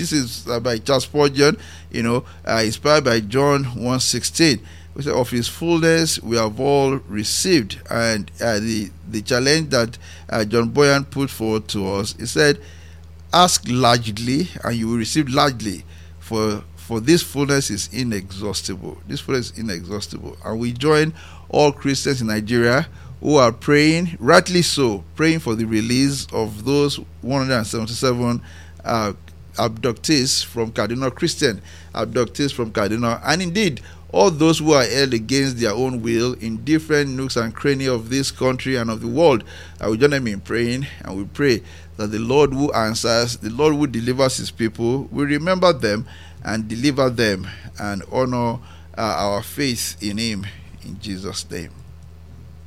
This is by Charles Spurgeon, inspired by John 1:16. We say, of his fullness we have all received. And the challenge that John Boyan put forward to us, he said, ask largely and you will receive largely, for this fullness is inexhaustible. This fullness is inexhaustible. And we join all Christians in Nigeria who are praying, rightly so, praying for the release of those 177 abductees from Kaduna, Christian abductees from Kaduna, and indeed all those who are held against their own will in different nooks and crannies of this country and of the world. We join them in praying, and we pray that the Lord who answers, the Lord who delivers his people, will remember them and deliver them and honor our faith in him, in Jesus' name.